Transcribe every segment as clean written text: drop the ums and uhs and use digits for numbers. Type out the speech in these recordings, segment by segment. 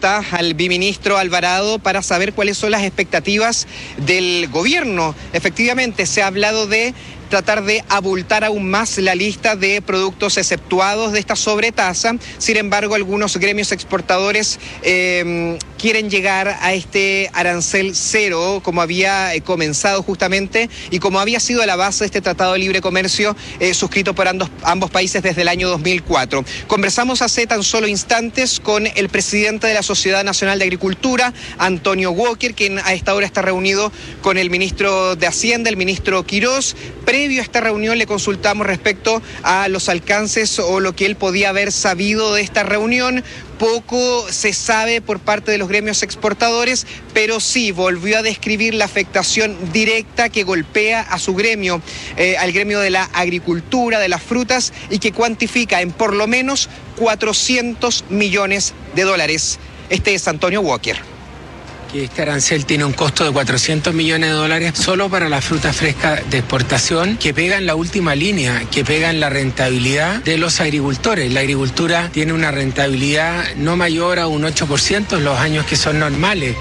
pregunta al viceministro Alvarado para saber cuáles son las expectativas del gobierno. Efectivamente, se ha hablado de tratar de abultar aún más la lista de productos exceptuados de esta sobretasa. Sin embargo, algunos gremios exportadores quieren llegar a este arancel cero, como había comenzado justamente y como había sido la base de este Tratado de Libre Comercio suscrito por ambos países desde el año 2004. Conversamos hace tan solo instantes con el presidente de la Sociedad Nacional de Agricultura, Antonio Walker, quien a esta hora está reunido con el ministro de Hacienda, el ministro Quirós. Previo a esta reunión le consultamos respecto a los alcances o lo que él podía haber sabido de esta reunión. Poco se sabe por parte de los gremios exportadores, pero sí volvió a describir la afectación directa que golpea a su gremio, al gremio de la agricultura, de las frutas, y que cuantifica en por lo menos 400 millones de dólares. Este es Antonio Walker. Este arancel tiene un costo de 400 millones de dólares solo para la fruta fresca de exportación, que pega en la última línea, que pega en la rentabilidad de los agricultores. La agricultura tiene una rentabilidad no mayor a un 8% en los años que son normales.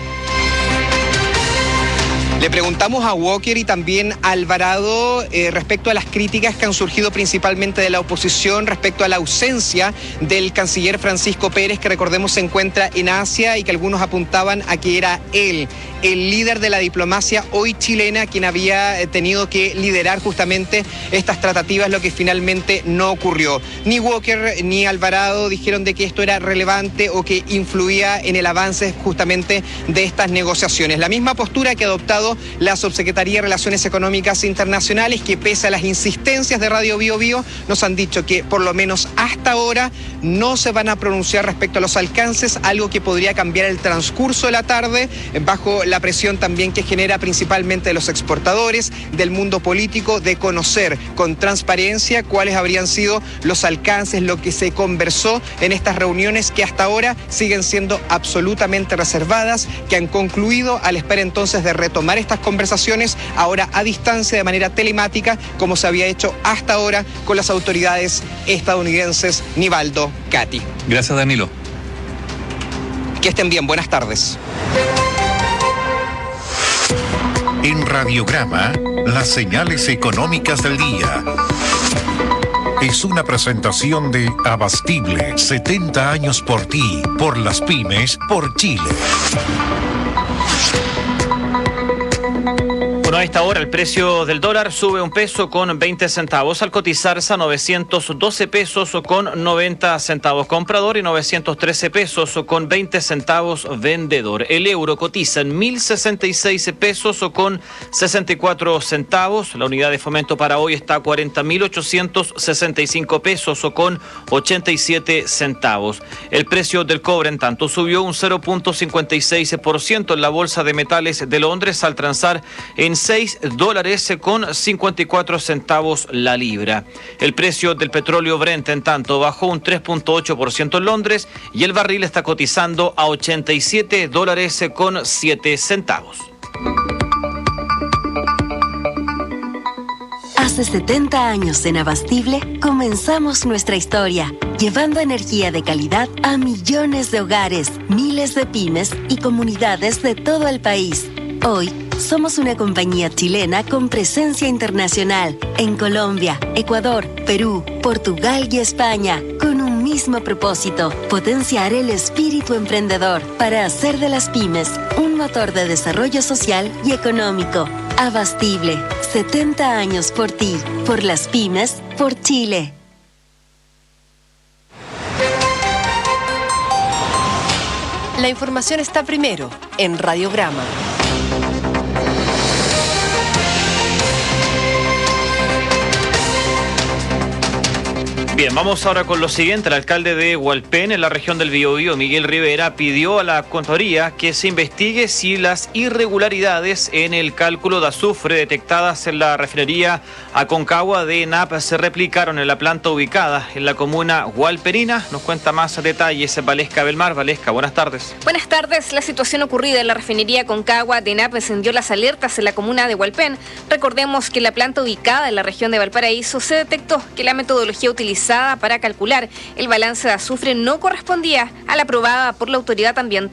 Le preguntamos a Walker y también a Alvarado respecto a las críticas que han surgido principalmente de la oposición respecto a la ausencia del canciller Francisco Pérez, que recordemos se encuentra en Asia y que algunos apuntaban a que era él, el líder de la diplomacia hoy chilena, quien había tenido que liderar justamente estas tratativas, lo que finalmente no ocurrió. Ni Walker ni Alvarado dijeron de que esto era relevante o que influía en el avance justamente de estas negociaciones. La misma postura que ha adoptado la Subsecretaría de Relaciones Económicas Internacionales, que pese a las insistencias de Radio Bio Bio, nos han dicho que por lo menos hasta ahora no se van a pronunciar respecto a los alcances, algo que podría cambiar el transcurso de la tarde, bajo la presión también que genera principalmente de los exportadores, del mundo político, de conocer con transparencia cuáles habrían sido los alcances, lo que se conversó en estas reuniones que hasta ahora siguen siendo absolutamente reservadas, que han concluido a la espera entonces de retomar estas conversaciones ahora a distancia de manera telemática, como se había hecho hasta ahora con las autoridades estadounidenses. Nivaldo, Katy. Gracias, Danilo. Que estén bien, buenas tardes. En Radiograma, las señales económicas del día. Es una presentación de Abastible, 70 años por ti, por las pymes, por Chile. Bueno, a esta hora el precio del dólar sube 1 peso con 20 centavos al cotizarse a 912 pesos con 90 centavos comprador y 913 pesos con 20 centavos vendedor. El euro cotiza en 1.066 pesos con 64 centavos. La unidad de fomento para hoy está a 40.865 pesos con 87 centavos. El precio del cobre, en tanto, subió un 0.56% en la bolsa de metales de Londres al transar en $6 con 54 centavos la libra. El precio del petróleo Brent, en tanto, bajó un 3.8% en Londres y el barril está cotizando a $87 con 7 centavos. Hace 70 años en Abastible comenzamos nuestra historia, llevando energía de calidad a millones de hogares, miles de pymes y comunidades de todo el país. Hoy somos una compañía chilena con presencia internacional en Colombia, Ecuador, Perú, Portugal y España, con un mismo propósito: potenciar el espíritu emprendedor para hacer de las pymes un motor de desarrollo social y económico. Abastible, 70 años por ti, por las pymes, por Chile. La información está primero en Radiograma. Bien, vamos ahora con lo siguiente. El alcalde de Hualpén, en la región del Biobío, Miguel Rivera, pidió a la Contraloría que se investigue si las irregularidades en el cálculo de azufre detectadas en la refinería Aconcagua de ENAP se replicaron en la planta ubicada en la comuna hualperina. Nos cuenta más detalles Valesca Belmar. Valesca, buenas tardes. Buenas tardes. La situación ocurrida en la refinería Aconcagua de ENAP encendió las alertas en la comuna de Hualpén. Recordemos que en la planta ubicada en la región de Valparaíso se detectó que la metodología utilizada para calcular el balance de azufre no correspondía a la aprobada por la autoridad ambiental